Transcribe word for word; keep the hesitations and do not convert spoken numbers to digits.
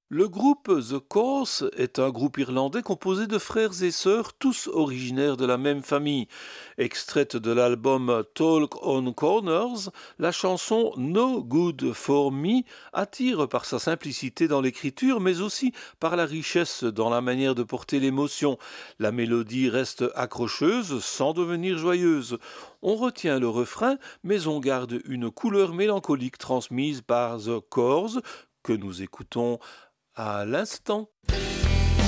Le groupe The Corrs est un groupe irlandais composé de frères et sœurs, tous originaires de la même famille. Extraite de l'album Talk on Corners, la chanson No Good for Me attire par sa simplicité dans l'écriture, mais aussi par la richesse dans la manière de porter l'émotion. La mélodie reste accrocheuse sans devenir joyeuse. On retient le refrain, mais on garde une couleur mélancolique transmise par The Corrs que nous écoutons à l'instant.